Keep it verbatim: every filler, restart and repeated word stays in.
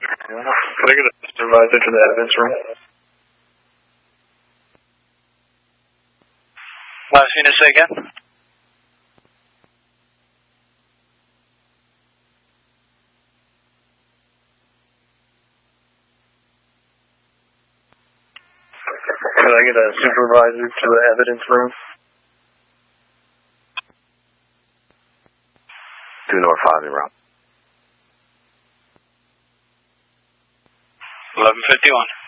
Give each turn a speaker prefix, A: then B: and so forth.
A: Could I get a supervisor to the evidence room?
B: Last thing to say again?
A: Could I get a supervisor to the evidence room?
C: Two North five zero.
B: eleven fifty-one.